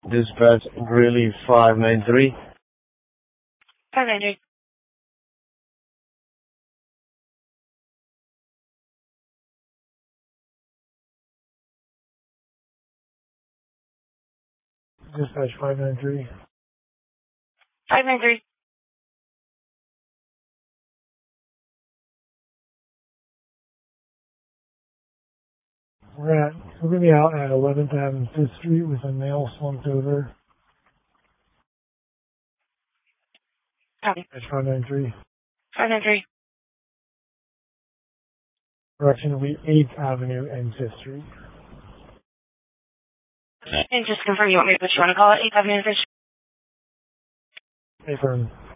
Dispatch Greeley 593. 593. Dispatch 593. 593. We're going to be out at 11th Avenue 5th Street with a male slumped over. Copy. Dispatch 593. 593. Direction will be 8th Avenue and 5th Street. And just confirm you want me to put you on a call at 8th Avenue and 5th Street? Affirm.